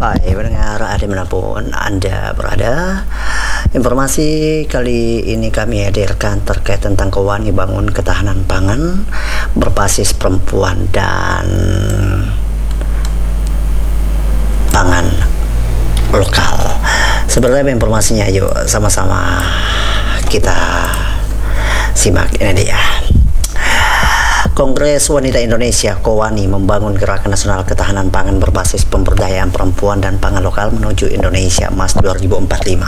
Hai pendengar, dimanapun Anda berada, informasi kali ini kami hadirkan terkait tentang Kowani bangun ketahanan pangan berbasis perempuan dan pangan lokal. Seperti apa informasinya? Yuk sama-sama kita simak. Ini dia. Kongres Wanita Indonesia Kowani membangun gerakan nasional ketahanan pangan berbasis pemberdayaan perempuan dan pangan lokal menuju Indonesia Emas 2045.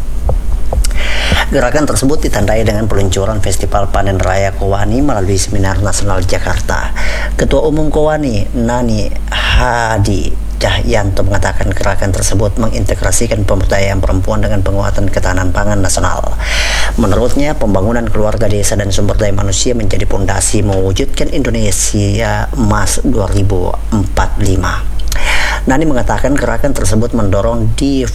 Gerakan tersebut ditandai dengan peluncuran Festival Panen Raya Kowani melalui Seminar Nasional Jakarta. Ketua Umum Kowani, Nani Hadi Cahyanto, mengatakan gerakan tersebut mengintegrasikan pemberdayaan perempuan dengan penguatan ketahanan pangan nasional. Menurutnya, pembangunan keluarga, desa, dan sumber daya manusia menjadi pondasi mewujudkan Indonesia Emas 2045. Nani mengatakan gerakan tersebut mendorong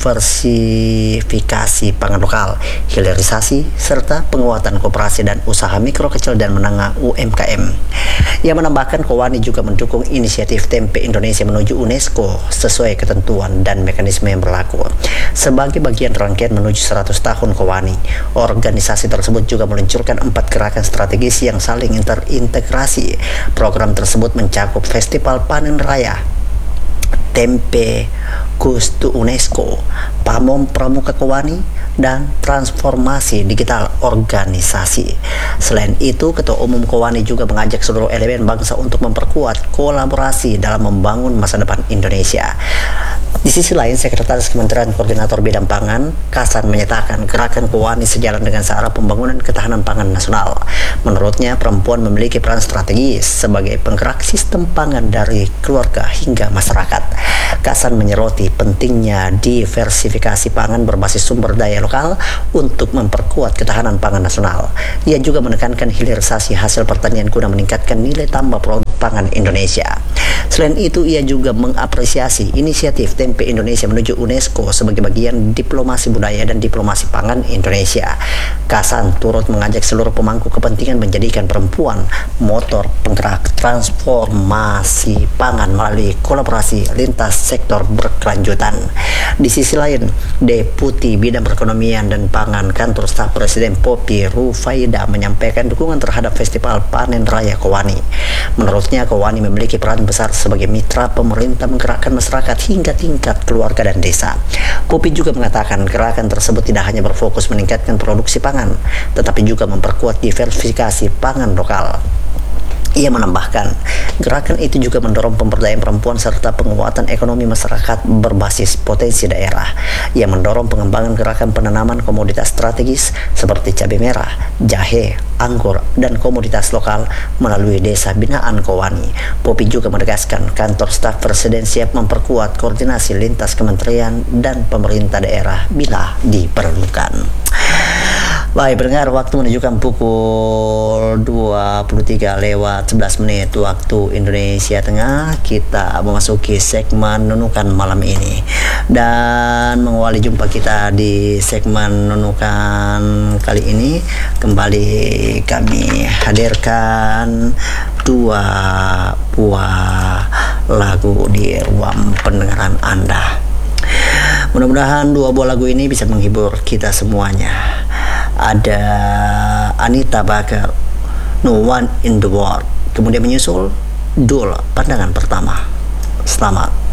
diversifikasi pangan lokal, hilirisasi, serta penguatan koperasi dan usaha mikro, kecil, dan menengah UMKM. Ia menambahkan Kowani juga mendukung inisiatif Tempe Indonesia menuju UNESCO sesuai ketentuan dan mekanisme yang berlaku. Sebagai bagian rangkaian menuju 100 tahun Kowani, organisasi tersebut juga meluncurkan 4 gerakan strategis yang saling terintegrasi. Program tersebut mencakup Festival Panen Raya, Tempe Kustu UNESCO, Pamom Pramuka Kowani, dan transformasi digital organisasi. Selain itu, Ketua Umum Kowani juga mengajak seluruh elemen bangsa untuk memperkuat kolaborasi dalam membangun masa depan Indonesia. Di sisi lain, Sekretaris Kementerian Koordinator Bidang Pangan, Kasan, menyatakan gerakan Kowani sejalan dengan searah pembangunan ketahanan pangan nasional. Menurutnya, perempuan memiliki peran strategis sebagai penggerak sistem pangan dari keluarga hingga masyarakat. Kasan menyoroti pentingnya diversifikasi pangan berbasis sumber daya lokal untuk memperkuat ketahanan pangan nasional. Ia juga menekankan hilirisasi hasil pertanian guna meningkatkan nilai tambah produk pangan Indonesia. Selain itu, ia juga mengapresiasi inisiatif Tempe Indonesia menuju UNESCO sebagai bagian diplomasi budaya dan diplomasi pangan Indonesia. Kasan turut mengajak seluruh pemangku kepentingan menjadikan perempuan motor penggerak transformasi pangan melalui kolaborasi lintas sektor berkelanjutan. Di sisi lain, Deputi Bidang Perekonomian dan Pangan Kantor Staf Presiden Poppy Rufaida menyampaikan dukungan terhadap Festival Panen Raya Kowani. Menurutnya, Kowani memiliki peran besar sebagai mitra pemerintah menggerakkan masyarakat hingga tingkat keluarga dan desa. Poppy juga mengatakan gerakan tersebut tidak hanya berfokus meningkatkan produksi pangan, tetapi juga memperkuat diversifikasi pangan lokal. Ia menambahkan, gerakan itu juga mendorong pemberdayaan perempuan serta penguatan ekonomi masyarakat berbasis potensi daerah. Ia mendorong pengembangan gerakan penanaman komoditas strategis seperti cabai merah, jahe, anggur, dan komoditas lokal melalui desa binaan Kowani. Poppy juga menegaskan kantor staf presiden siap memperkuat koordinasi lintas kementerian dan pemerintah daerah bila diperlukan. Baik pendengar, waktu menunjukkan pukul 23:11 waktu Indonesia Tengah. Kita memasuki segmen Nunukan malam ini, dan mengawali jumpa kita di segmen Nunukan kali ini, kembali kami hadirkan 2 buah lagu di ruang pendengaran Anda. Mudah-mudahan 2 buah lagu ini bisa menghibur kita semuanya. Ada Anita Baker, No One in the World. Kemudian menyusul Dul, Pandangan Pertama. Selamat